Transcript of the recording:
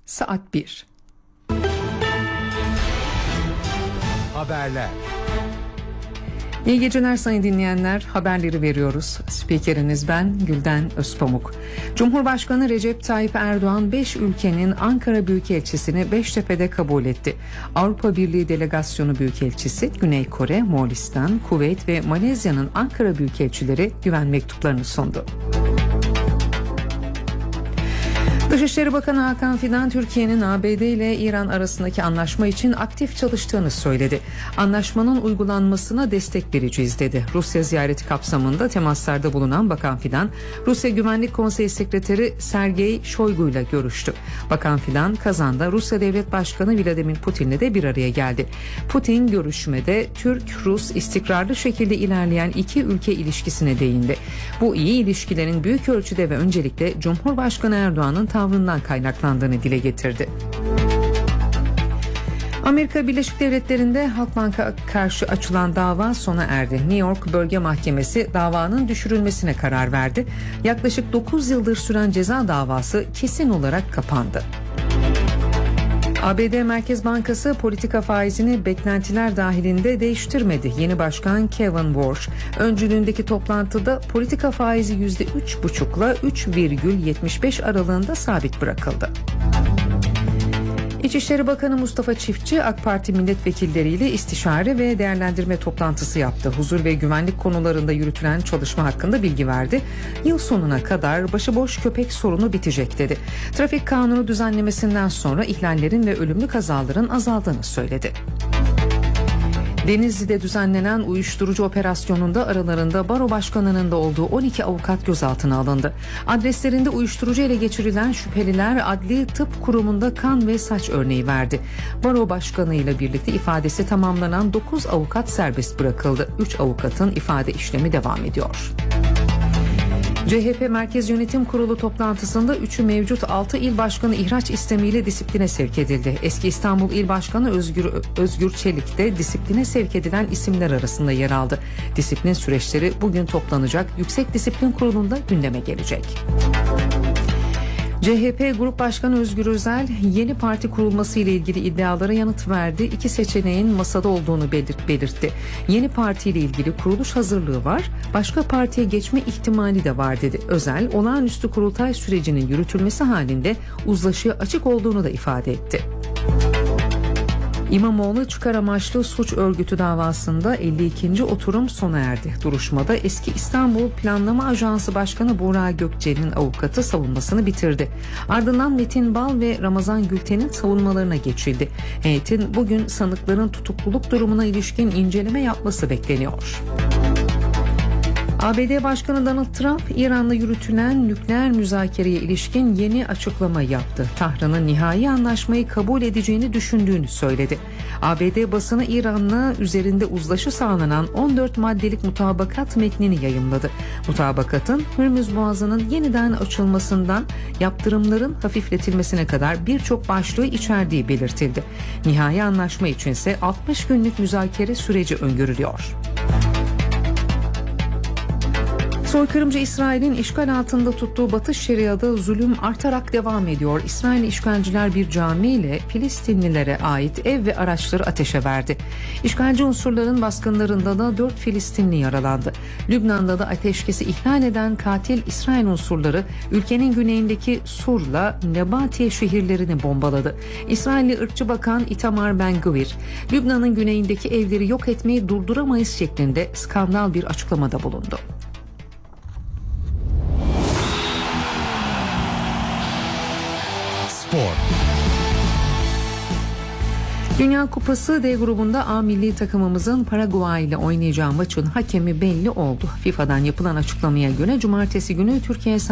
saat 1. Haberler. İyi geceler sayın dinleyenler. Haberleri veriyoruz. Spikeriniz ben Gülden Özpamuk. Cumhurbaşkanı Recep Tayyip Erdoğan 5 ülkenin Ankara Büyükelçisini Beştepe'de kabul etti. Avrupa Birliği Delegasyonu Büyükelçisi, Güney Kore, Moğolistan, Kuveyt ve Malezya'nın Ankara Büyükelçileri güven mektuplarını sundu. Dışişleri Bakanı Hakan Fidan, Türkiye'nin ABD ile İran arasındaki anlaşma için aktif çalıştığını söyledi. Anlaşmanın uygulanmasına destek vereceğiz dedi. Rusya ziyareti kapsamında temaslarda bulunan Bakan Fidan, Rusya Güvenlik Konseyi Sekreteri Sergey Shoigu ile görüştü. Bakan Fidan, Kazan'da Rusya Devlet Başkanı Vladimir Putin'le de bir araya geldi. Putin görüşmede Türk-Rus istikrarlı şekilde ilerleyen iki ülke ilişkisine değindi. Bu iyi ilişkilerin büyük ölçüde ve öncelikle Cumhurbaşkanı Erdoğan'ın tavrından kaynaklandığını dile getirdi. Amerika Birleşik Devletleri'nde Halkbank'a karşı açılan dava sona erdi. New York Bölge Mahkemesi davanın düşürülmesine karar verdi. Yaklaşık 9 yıldır süren ceza davası kesin olarak kapandı. ABD Merkez Bankası politika faizini beklentiler dahilinde değiştirmedi. Yeni başkan Kevin Warsh öncülüğündeki toplantıda politika faizi %3,5 ile 3,75 aralığında sabit bırakıldı. İçişleri Bakanı Mustafa Çiftçi, AK Parti milletvekilleriyle istişare ve değerlendirme toplantısı yaptı. Huzur ve güvenlik konularında yürütülen çalışma hakkında bilgi verdi. Yıl sonuna kadar başıboş köpek sorunu bitecek dedi. Trafik kanunu düzenlemesinden sonra ihlallerin ve ölümlü kazaların azaldığını söyledi. Denizli'de düzenlenen uyuşturucu operasyonunda aralarında baro başkanının da olduğu 12 avukat gözaltına alındı. Adreslerinde uyuşturucu ele geçirilen şüpheliler Adli Tıp Kurumu'nda kan ve saç örneği verdi. Baro başkanıyla birlikte ifadesi tamamlanan 9 avukat serbest bırakıldı. 3 avukatın ifade işlemi devam ediyor. CHP Merkez Yönetim Kurulu toplantısında 3'ü mevcut 6 il başkanı ihraç istemiyle disipline sevk edildi. Eski İstanbul İl Başkanı Özgür Çelik de disipline sevk edilen isimler arasında yer aldı. Disiplin süreçleri bugün toplanacak. Yüksek Disiplin Kurulu'nda gündeme gelecek. CHP Grup Başkanı Özgür Özel yeni parti kurulması ile ilgili iddialara yanıt verdi. İki seçeneğin masada olduğunu belirtti. Yeni partiyle ilgili kuruluş hazırlığı var, başka partiye geçme ihtimali de var dedi. Özel, olağanüstü kurultay sürecinin yürütülmesi halinde uzlaşıya açık olduğunu da ifade etti. İmamoğlu çıkar amaçlı suç örgütü davasında 52. oturum sona erdi. Duruşmada eski İstanbul Planlama Ajansı Başkanı Burak Gökçe'nin avukatı savunmasını bitirdi. Ardından Metin Bal ve Ramazan Gülten'in savunmalarına geçildi. Heyetin bugün sanıkların tutukluluk durumuna ilişkin inceleme yapması bekleniyor. ABD Başkanı Donald Trump, İran'la yürütülen nükleer müzakereye ilişkin yeni açıklama yaptı. Tahran'ın nihai anlaşmayı kabul edeceğini düşündüğünü söyledi. ABD basını İran'la üzerinde uzlaşı sağlanan 14 maddelik mutabakat metnini yayımladı. Mutabakatın Hürmüz Boğazı'nın yeniden açılmasından yaptırımların hafifletilmesine kadar birçok başlığı içerdiği belirtildi. Nihai anlaşma içinse 60 günlük müzakere süreci öngörülüyor. Soykırımcı İsrail'in işgal altında tuttuğu Batı Şeria'da zulüm artarak devam ediyor. İsrail işgalciler bir camiyle Filistinlilere ait ev ve araçları ateşe verdi. İşgalci unsurların baskınlarında da 4 Filistinli yaralandı. Lübnan'da da ateşkesi ihlal eden katil İsrail unsurları ülkenin güneyindeki Sur'la Nebatiye şehirlerini bombaladı. İsrailli ırkçı bakan Itamar Ben-Gvir, Lübnan'ın güneyindeki evleri yok etmeyi durduramayız şeklinde skandal bir açıklamada bulundu. Spor. Dünya Kupası D grubunda A milli takımımızın Paraguay ile oynayacağı maçın hakemi belli oldu. FIFA'dan yapılan açıklamaya göre cumartesi günü Türkiye